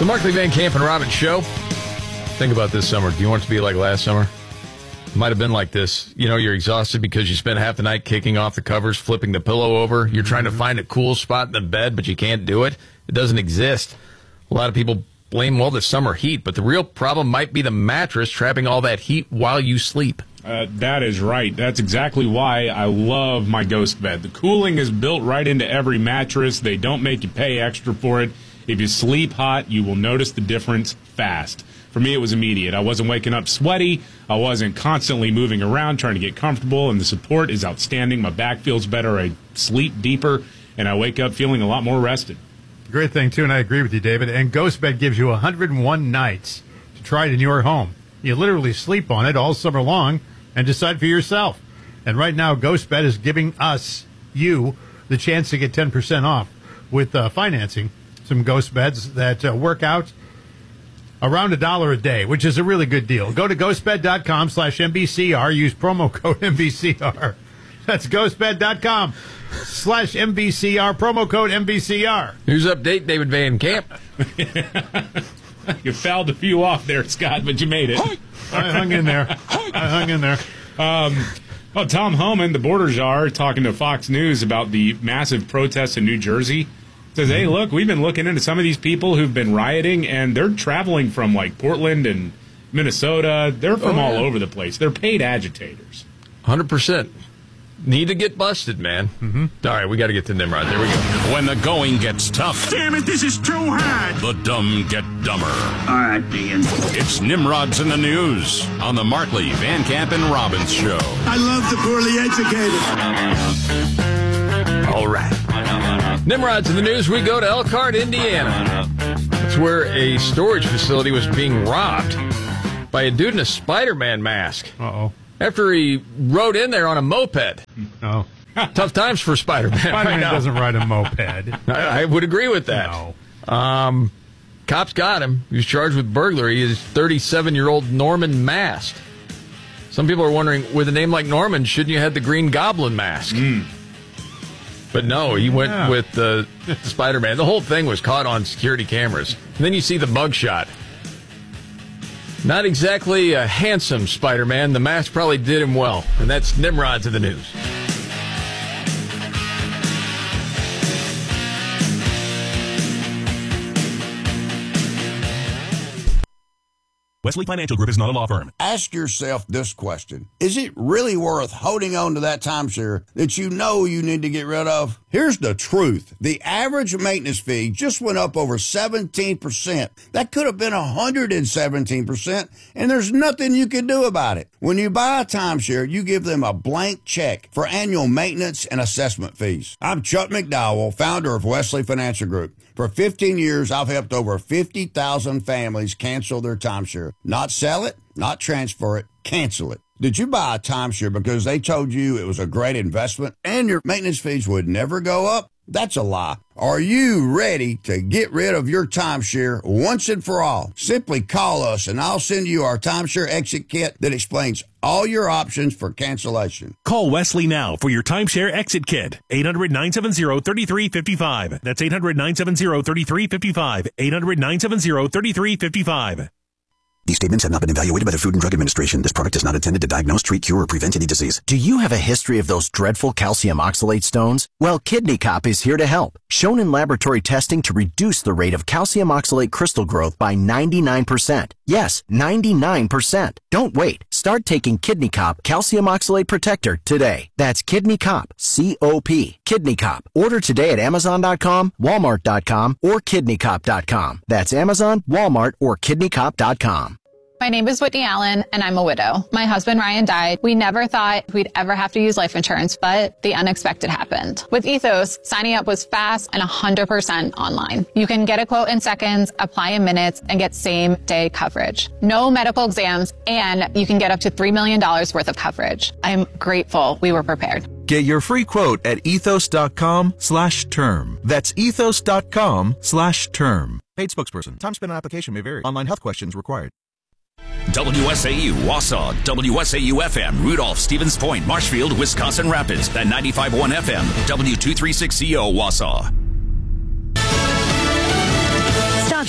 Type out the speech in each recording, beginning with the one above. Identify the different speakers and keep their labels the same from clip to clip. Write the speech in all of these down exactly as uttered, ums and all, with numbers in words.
Speaker 1: The Markley, Van Camp, and Robbins Show. Think about this summer. Do you want it to be like last summer? It might have been like this. You know, you're exhausted because you spent half the night kicking off the covers, flipping the pillow over. You're trying to find a cool spot in the bed, but you can't do it. It doesn't exist. A lot of people blame, well, the summer heat, but the real problem might be the mattress trapping all that heat while you sleep.
Speaker 2: Uh, that is right. That's exactly why I love my Ghost bed. The cooling is built right into every mattress. They don't make you pay extra for it. If you sleep hot, you will notice the difference fast. For me, it was immediate. I wasn't waking up sweaty. I wasn't constantly moving around trying to get comfortable, and the support is outstanding. My back feels better. I sleep deeper, and I wake up feeling a lot more rested.
Speaker 3: Great thing, too, and I agree with you, David. And Ghost Bed gives you one hundred one nights to try it in your home. You literally sleep on it all summer long and decide for yourself. And right now, Ghost Bed is giving us, you, the chance to get ten percent off with uh, financing some Ghost Beds that uh, work out around a dollar a day, which is a really good deal. Go to ghostbed.com slash MBCR. Use promo code M B C R. That's ghostbed.com slash MBCR. Promo code M B C R.
Speaker 1: News update, David Van Camp.
Speaker 2: You fouled a few off there, Scott, but you made it.
Speaker 3: I hung in there. I hung in there.
Speaker 2: Um, well, Tom Homan, the border czar, talking to Fox News about the massive protests in New Jersey, says, hey, look, we've been looking into some of these people who've been rioting, and they're traveling from, like, Portland and Minnesota. They're from oh, yeah. all over the place. They're paid agitators.
Speaker 1: one hundred percent. Need to get busted, man. Mm-hmm. All right, we got to get to Nimrod. There we go.
Speaker 4: When the going gets tough.
Speaker 5: Damn it, this is too hard.
Speaker 4: The dumb get dumber.
Speaker 5: All right, Dean.
Speaker 4: It's Nimrod's in the News on the Markley, Van Camp, and Robbins Show.
Speaker 5: I love the poorly educated.
Speaker 1: All right. Nimrod's in the News. We go to Elkhart, Indiana. That's where a storage facility was being robbed by a dude in a Spider-Man mask.
Speaker 3: Uh-oh.
Speaker 1: After he rode in there on a moped.
Speaker 3: Oh.
Speaker 1: Tough times for Spider-Man.
Speaker 3: Spider-Man
Speaker 1: right
Speaker 3: doesn't ride a moped.
Speaker 1: I, I would agree with that.
Speaker 3: No.
Speaker 1: Um, cops got him. He was charged with burglary. His thirty-seven-year-old Norman mask. Some people are wondering, with a name like Norman, shouldn't you have the Green Goblin mask?
Speaker 2: Mm.
Speaker 1: But no, he went
Speaker 3: yeah.
Speaker 1: with the uh, Spider-Man. The whole thing was caught on security cameras. And then you see the mugshot. Not exactly a handsome Spider-Man. The mask probably did him well. And that's Nimrod to the News.
Speaker 6: Wesley Financial Group is not a law firm.
Speaker 7: Ask yourself this question. Is it really worth holding on to that timeshare that you know you need to get rid of? Here's the truth. The average maintenance fee just went up over seventeen percent. That could have been one hundred seventeen percent, and there's nothing you can do about it. When you buy a timeshare, you give them a blank check for annual maintenance and assessment fees. I'm Chuck McDowell, founder of Wesley Financial Group. For fifteen years, I've helped over fifty thousand families cancel their timeshare. Not sell it, not transfer it, cancel it. Did you buy a timeshare because they told you it was a great investment and your maintenance fees would never go up? That's a lie. Are you ready to get rid of your timeshare once and for all? Simply call us and I'll send you our timeshare exit kit that explains all your options for cancellation.
Speaker 6: Call Wesley now for your timeshare exit kit. eight hundred, nine seven zero, three three five five. That's eight hundred, nine seven zero, three three five five. eight hundred, nine seven zero, three three five five.
Speaker 8: These statements have not been evaluated by the Food and Drug Administration. This product is not intended to diagnose, treat, cure, or prevent any disease.
Speaker 9: Do you have a history of those dreadful calcium oxalate stones? Well, Kidney Cop is here to help. Shown in laboratory testing to reduce the rate of calcium oxalate crystal growth by ninety-nine percent. Yes, ninety-nine percent. Don't wait. Start taking Kidney Cop Calcium Oxalate Protector today. That's Kidney Cop, C O P. Kidney Cop. Order today at Amazon dot com, Walmart dot com, or Kidney Cop dot com. That's Amazon, Walmart, or Kidney Cop dot com.
Speaker 10: My name is Whitney Allen, and I'm a widow. My husband, Ryan, died. We never thought we'd ever have to use life insurance, but the unexpected happened. With Ethos, signing up was fast and one hundred percent online. You can get a quote in seconds, apply in minutes, and get same-day coverage. No medical exams, and you can get up to three million dollars worth of coverage. I'm grateful we were prepared.
Speaker 11: Get your free quote at ethos dot com slash term. That's ethos dot com slash term.
Speaker 12: Paid spokesperson. Time spent on application may vary. Online health questions required.
Speaker 4: W S A U, Wausau, W S A U F M, Rudolph, Stevens Point, Marshfield, Wisconsin Rapids, and ninety-five point one F M, W two thirty-six C O, Wausau.
Speaker 13: Stop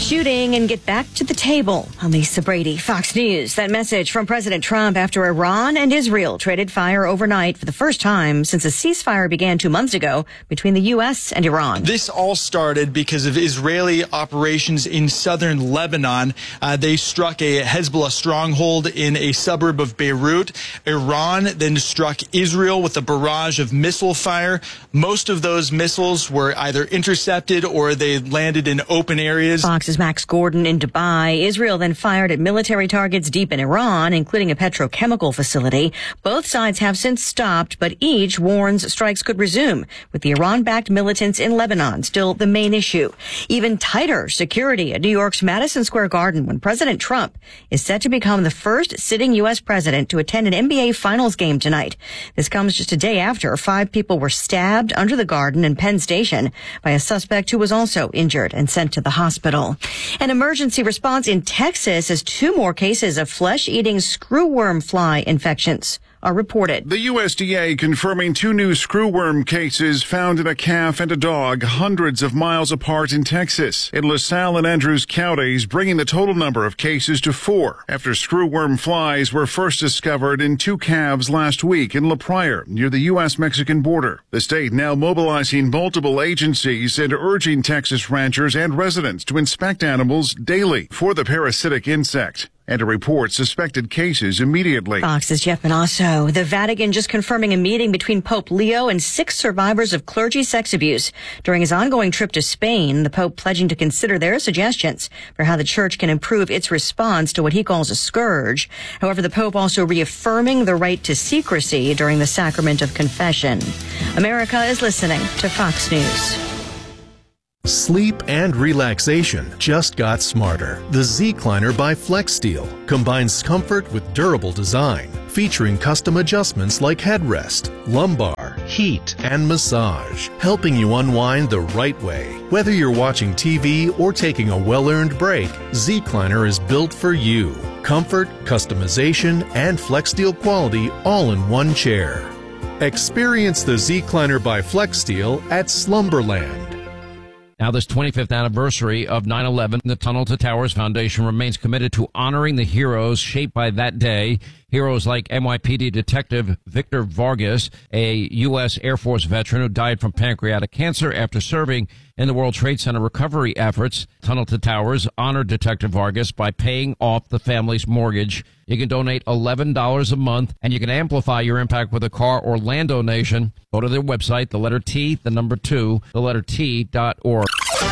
Speaker 13: shooting and get back to the table. I'm Lisa Brady, Fox News. That message from President Trump after Iran and Israel traded fire overnight for the first time since a ceasefire began two months ago between the U S and Iran.
Speaker 14: This all started because of Israeli operations in southern Lebanon. Uh, they struck a Hezbollah stronghold in a suburb of Beirut. Iran then struck Israel with a barrage of missile fire. Most of those missiles were either intercepted or they landed in open areas.
Speaker 13: Fox's Max Gordon in Dubai. Israel then fired at military targets deep in Iran, including a petrochemical facility. Both sides have since stopped, but each warns strikes could resume, with the Iran-backed militants in Lebanon still the main issue. Even tighter security at New York's Madison Square Garden when President Trump is set to become the first sitting U S president to attend an N B A Finals game tonight. This comes just a day after five people were stabbed under the Garden in Penn Station by a suspect who was also injured and sent to the hospital. An emergency response in Texas as two more cases of flesh-eating screwworm fly infections are reported.
Speaker 15: The U S D A confirming two new screwworm cases found in a calf and a dog hundreds of miles apart in Texas. In LaSalle and Andrews counties, bringing the total number of cases to four after screwworm flies were first discovered in two calves last week in La Pryor near the U S Mexican border. The state now mobilizing multiple agencies and urging Texas ranchers and residents to inspect animals daily for the parasitic insect and to report suspected cases immediately.
Speaker 13: Fox's Jeff Manasso. The Vatican just confirming a meeting between Pope Leo and six survivors of clergy sex abuse. During his ongoing trip to Spain, the Pope pledging to consider their suggestions for how the church can improve its response to what he calls a scourge. However, the Pope also reaffirming the right to secrecy during the sacrament of confession. America is listening to Fox News.
Speaker 16: Sleep and relaxation just got smarter. The Zecliner by FlexSteel combines comfort with durable design, featuring custom adjustments like headrest, lumbar, heat, and massage, helping you unwind the right way. Whether you're watching T V or taking a well-earned break, Zecliner is built for you. Comfort, customization, and FlexSteel quality all in one chair. Experience the Zecliner by FlexSteel at Slumberland.
Speaker 17: Now, this twenty-fifth anniversary of nine eleven, the Tunnel to Towers Foundation remains committed to honoring the heroes shaped by that day. Heroes like N Y P D Detective Victor Vargas, a U S Air Force veteran who died from pancreatic cancer after serving in the World Trade Center recovery efforts. Tunnel to Towers honored Detective Vargas by paying off the family's mortgage. You can donate eleven dollars a month, and you can amplify your impact with a car or land donation. Go to their website, the letter T, the number two, the letter T dot org.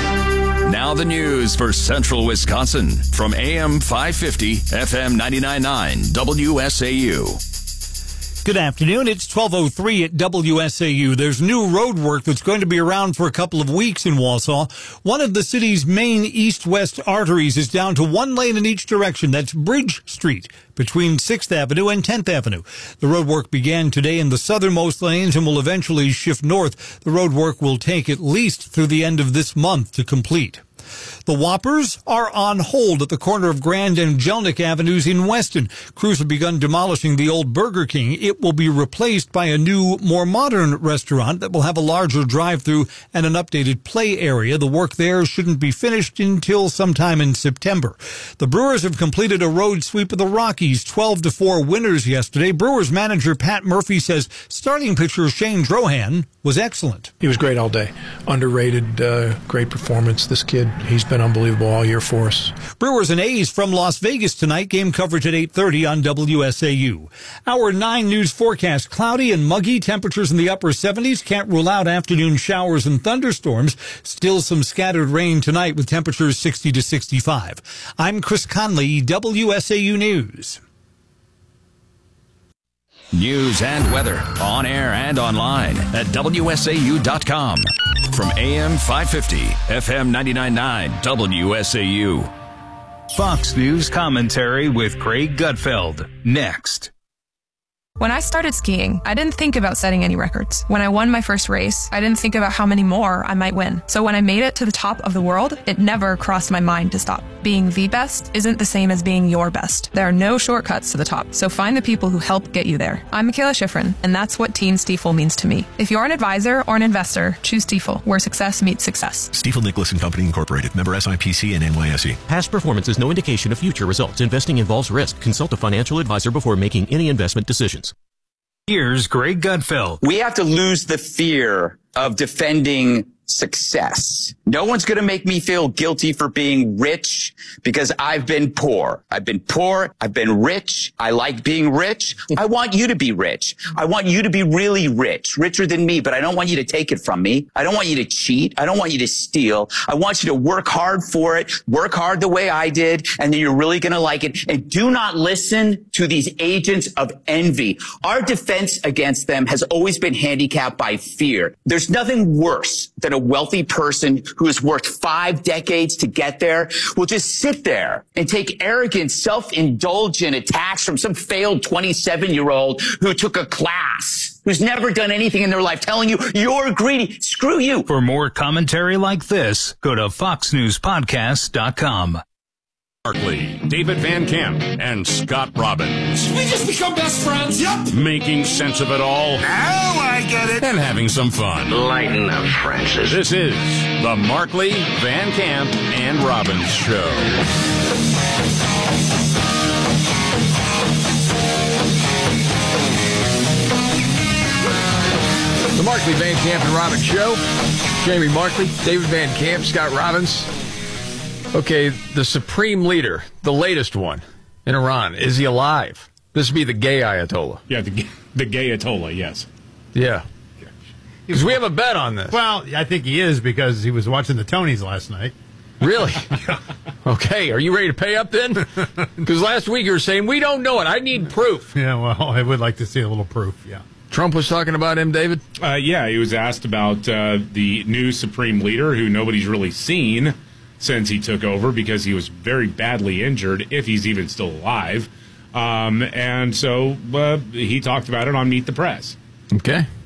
Speaker 4: Now the news for Central Wisconsin from A M five fifty, F M ninety-nine point nine, W S A U.
Speaker 18: Good afternoon. It's twelve oh three at W S A U. There's new road work that's going to be around for a couple of weeks in Wausau. One of the city's main east-west arteries is down to one lane in each direction. That's Bridge Street between sixth Avenue and tenth Avenue. The road work began today in the southernmost lanes and will eventually shift north. The road work will take at least through the end of this month to complete. The Whoppers are on hold at the corner of Grand and Jelnik Avenues in Weston. Crews have begun demolishing the old Burger King. It will be replaced by a new, more modern restaurant that will have a larger drive-through and an updated play area. The work there shouldn't be finished until sometime in September. The Brewers have completed a road sweep of the Rockies, twelve to four winners yesterday. Brewers manager Pat Murphy says starting pitcher Shane Drohan was excellent.
Speaker 19: He was great all day. Underrated, uh, great performance. This kid, he's been unbelievable all year for us.
Speaker 18: Brewers and A's from Las Vegas tonight. Game coverage at eight thirty on W S A U. Hour nine news forecast. Cloudy and muggy. Temperatures in the upper seventies. Can't rule out afternoon showers and thunderstorms. Still some scattered rain tonight with temperatures sixty to sixty-five. I'm Chris Conley, W S A U News.
Speaker 4: News and weather on air and online at W S A U dot com. From A M five fifty, F M ninety-nine point nine, W S A U.
Speaker 20: Fox News commentary with Craig Gutfeld. Next. When I started skiing, I didn't think about setting any records. When I won my first race, I didn't think about how many more I might win. So when I made it to the top of the world, it never crossed my mind to stop. Being the best isn't the same as being your best. There are no shortcuts to the top, so find the people who help get you there. I'm Michaela Schifrin, and that's what Team Stiefel means to me. If you're an advisor or an investor, choose Stiefel, where success meets success.
Speaker 21: Stiefel Nicholas and Company Incorporated, member S I P C and N Y S E.
Speaker 22: Past performance is no indication of future results. Investing involves risk. Consult a financial advisor before making any investment decisions.
Speaker 23: Here's Greg Gutfeld.
Speaker 24: We have to lose the fear of defending success. No one's going to make me feel guilty for being rich because I've been poor. I've been poor. I've been rich. I like being rich. I want you to be rich. I want you to be really rich, richer than me, but I don't want you to take it from me. I don't want you to cheat. I don't want you to steal. I want you to work hard for it, work hard the way I did, and then you're really going to like it. And do not listen to these agents of envy. Our defense against them has always been handicapped by fear. There's nothing worse than a wealthy person who has worked five decades to get there will just sit there and take arrogant, self-indulgent attacks from some failed twenty-seven-year-old who took a class, who's never done anything in their life, telling you you're greedy. Screw you.
Speaker 23: For more commentary like this, go to fox news podcast dot com.
Speaker 25: Barkley, David Van Camp, and Scott Robbins.
Speaker 5: We just become best friends. Yep.
Speaker 25: Making sense of it all.
Speaker 5: Now I get it.
Speaker 25: And having some fun.
Speaker 5: Lighten up, Francis.
Speaker 25: This is the Markley, Van Camp, and Robbins Show.
Speaker 1: The Markley, Van Camp, and Robbins Show. Jamie Markley, David Van Camp, Scott Robbins. Okay, the supreme leader, the latest one in Iran, is he alive? This would be the gay Ayatollah.
Speaker 2: Yeah, the, the gay Ayatollah, yes.
Speaker 1: Yeah. Because we have a bet on this.
Speaker 3: Well, I think he is because he was watching the Tonys last night.
Speaker 1: Really? Okay, are you ready to pay up then? Because last week you were saying, we don't know it. I need proof.
Speaker 3: Yeah, well, I would like to see a little proof, yeah.
Speaker 1: Trump was talking about him, David?
Speaker 2: Uh, yeah, he was asked about uh, the new supreme leader who nobody's really seen since he took over because he was very badly injured, if he's even still alive. Um, and so uh, he talked about it on Meet the Press.
Speaker 1: Okay.